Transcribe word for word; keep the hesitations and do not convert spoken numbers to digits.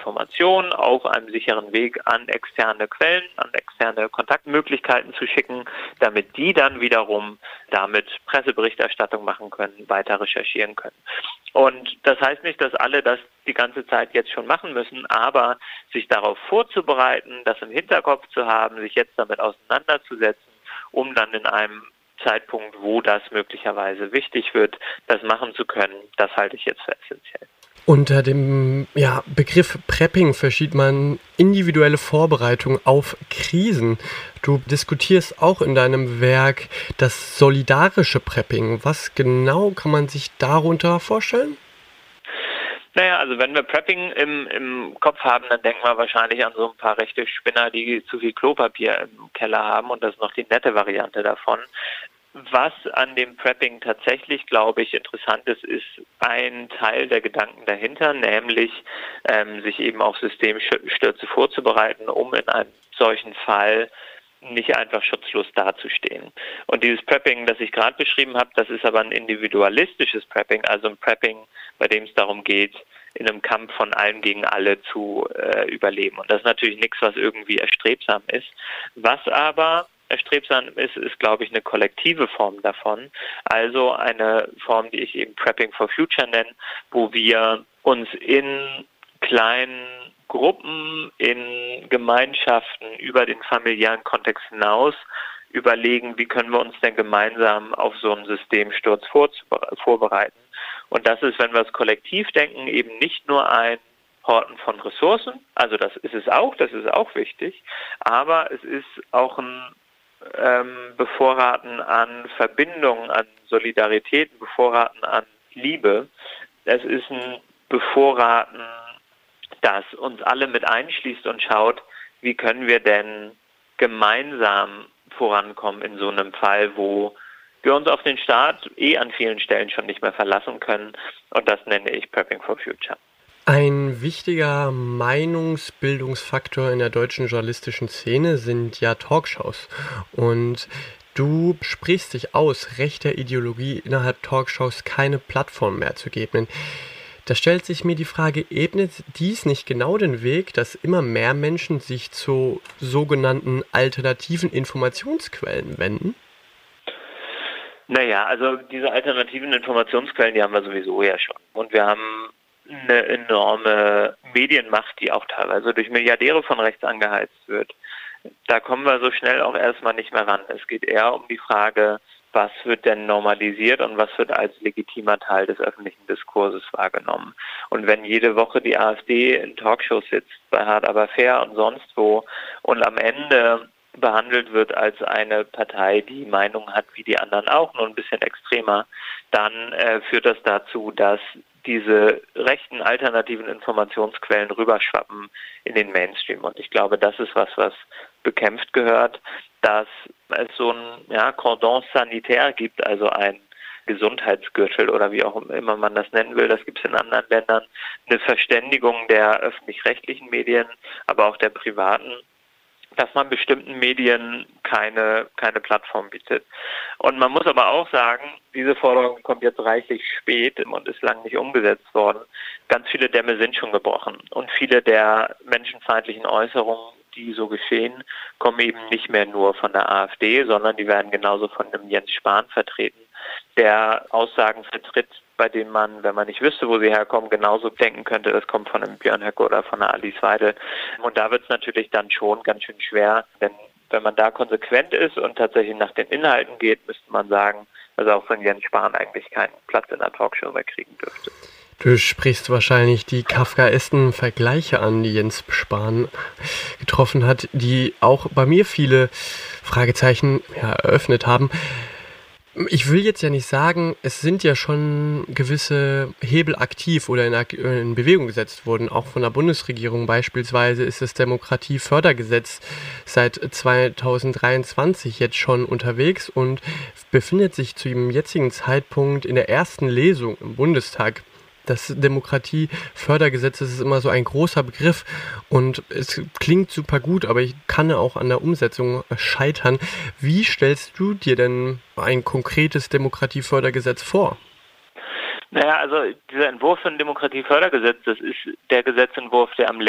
Informationen auf einem sicheren Weg an externe Quellen, an externe Kontaktmöglichkeiten zu schicken, damit die dann wiederum damit Presseberichterstattung machen können, weiter recherchieren können. Und das heißt nicht, dass alle das die ganze Zeit jetzt schon machen müssen, aber sich darauf vorzubereiten, das im Hinterkopf zu haben, sich jetzt damit auseinanderzusetzen, um dann in einem Zeitpunkt, wo das möglicherweise wichtig wird, das machen zu können, das halte ich jetzt für essentiell. Unter dem ja, Begriff Prepping versteht man individuelle Vorbereitung auf Krisen. Du diskutierst auch in deinem Werk das solidarische Prepping. Was genau kann man sich darunter vorstellen? Naja, also wenn wir Prepping im, im Kopf haben, dann denken wir wahrscheinlich an so ein paar rechte Spinner, die zu viel Klopapier im Keller haben, und das ist noch die nette Variante davon. Was an dem Prepping tatsächlich, glaube ich, interessant ist, ist ein Teil der Gedanken dahinter, nämlich ähm, sich eben auf Systemstürze vorzubereiten, um in einem solchen Fall nicht einfach schutzlos dazustehen. Und dieses Prepping, das ich gerade beschrieben habe, das ist aber ein individualistisches Prepping, also ein Prepping, bei dem es darum geht, in einem Kampf von allen gegen alle zu äh, überleben. Und das ist natürlich nichts, was irgendwie erstrebsam ist. Was aber erstrebsam ist, ist, glaube ich, eine kollektive Form davon. Also eine Form, die ich eben Prepping for Future nenne, wo wir uns in kleinen Gruppen, in Gemeinschaften über den familiären Kontext hinaus überlegen, wie können wir uns denn gemeinsam auf so einen Systemsturz vorbereiten. Und das ist, wenn wir es kollektiv denken, eben nicht nur ein Horten von Ressourcen, also das ist es auch, das ist auch wichtig, aber es ist auch ein ähm, Bevorraten an Verbindungen, an Solidarität, ein Bevorraten an Liebe. Es ist ein Bevorraten, das uns alle mit einschließt und schaut, wie können wir denn gemeinsam vorankommen in so einem Fall, wo wir uns auf den Staat eh an vielen Stellen schon nicht mehr verlassen können. Und das nenne ich Prepping for Future. Ein wichtiger Meinungsbildungsfaktor in der deutschen journalistischen Szene sind ja Talkshows. Und du sprichst dich aus, rechter Ideologie innerhalb Talkshows keine Plattform mehr zu geben. Da stellt sich mir die Frage, ebnet dies nicht genau den Weg, dass immer mehr Menschen sich zu sogenannten alternativen Informationsquellen wenden? Naja, also diese alternativen Informationsquellen, die haben wir sowieso ja schon. Und wir haben eine enorme Medienmacht, die auch teilweise durch Milliardäre von rechts angeheizt wird. Da kommen wir so schnell auch erstmal nicht mehr ran. Es geht eher um die Frage, was wird denn normalisiert und was wird als legitimer Teil des öffentlichen Diskurses wahrgenommen. Und wenn jede Woche die AfD in Talkshows sitzt, bei Hart aber fair und sonst wo, und am Ende behandelt wird als eine Partei, die Meinungen hat wie die anderen auch, nur ein bisschen extremer, dann äh, führt das dazu, dass diese rechten alternativen Informationsquellen rüberschwappen in den Mainstream. Und ich glaube, das ist was, was bekämpft gehört, dass es so ein ja, Cordon sanitaire gibt, also ein Gesundheitsgürtel oder wie auch immer man das nennen will, das gibt es in anderen Ländern, eine Verständigung der öffentlich-rechtlichen Medien, aber auch der privaten, dass man bestimmten Medien keine, keine Plattform bietet. Und man muss aber auch sagen, diese Forderung kommt jetzt reichlich spät und ist lang nicht umgesetzt worden. Ganz viele Dämme sind schon gebrochen und viele der menschenfeindlichen Äußerungen, die so geschehen, kommen eben nicht mehr nur von der AfD, sondern die werden genauso von einem Jens Spahn vertreten, der Aussagen vertritt, bei denen man, wenn man nicht wüsste, wo sie herkommen, genauso denken könnte, das kommt von einem Björn Höcke oder von einer Alice Weidel. Und da wird es natürlich dann schon ganz schön schwer, denn wenn man da konsequent ist und tatsächlich nach den Inhalten geht, müsste man sagen, dass auch von Jens Spahn eigentlich keinen Platz in der Talkshow mehr kriegen dürfte. Du sprichst wahrscheinlich die kafkaesken Vergleiche an, die Jens Spahn getroffen hat, die auch bei mir viele Fragezeichen ja, eröffnet haben. Ich will jetzt ja nicht sagen, es sind ja schon gewisse Hebel aktiv oder in, in Bewegung gesetzt worden. Auch von der Bundesregierung beispielsweise ist das Demokratiefördergesetz seit zweitausenddreiundzwanzig jetzt schon unterwegs und befindet sich zu dem jetzigen Zeitpunkt in der ersten Lesung im Bundestag. Das Demokratiefördergesetz, das ist immer so ein großer Begriff und es klingt super gut, aber ich kann auch an der Umsetzung scheitern. Wie stellst du dir denn ein konkretes Demokratiefördergesetz vor? Naja, also dieser Entwurf für ein Demokratiefördergesetz, das ist der Gesetzentwurf, der am